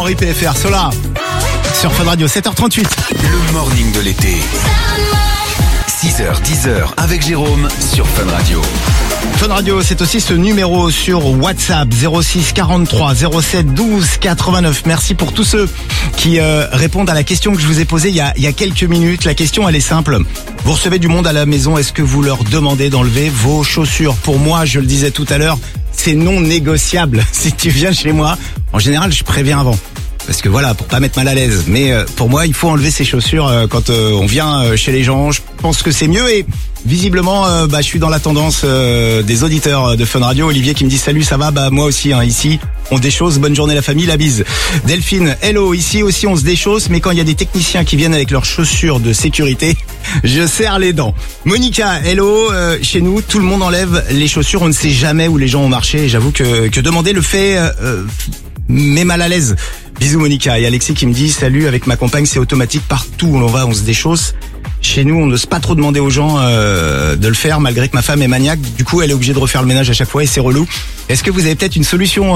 Henri PFR, Solar, sur Fun Radio, 7h38. Le morning de l'été. 6h, 10h avec Jérôme sur Fun Radio. Fun Radio, c'est aussi ce numéro sur WhatsApp, 06 43 07 12 89. Merci pour tous ceux qui répondent à la question que je vous ai posée il y a quelques minutes. La question, elle est simple. Vous recevez du monde à la maison, est-ce que vous leur demandez d'enlever vos chaussures? Pour moi, je le disais tout à l'heure, c'est non négociable. Si tu viens chez moi, en général, je préviens avant. Parce que voilà, pour pas mettre mal à l'aise. Mais pour moi, il faut enlever ses chaussures quand on vient chez les gens. Je pense que c'est mieux et visiblement, je suis dans la tendance des auditeurs de Fun Radio. Olivier qui me dit salut, ça va? Moi aussi, ici, on déchausse. Bonne journée la famille, la bise. Delphine, hello, ici aussi on se déchausse, mais quand il y a des techniciens qui viennent avec leurs chaussures de sécurité, je serre les dents. Monica, hello, chez nous, tout le monde enlève les chaussures. On ne sait jamais où les gens ont marché. Et j'avoue que demander le fait met mal à l'aise. Bisous Monica. Et Alexis qui me dit salut, avec ma compagne c'est automatique, partout où l'on va on se déchausse. Chez nous on n'ose pas trop demander aux gens de le faire, malgré que ma femme est maniaque. Du coup elle est obligée de refaire le ménage à chaque fois et c'est relou. Est-ce que vous avez peut-être une solution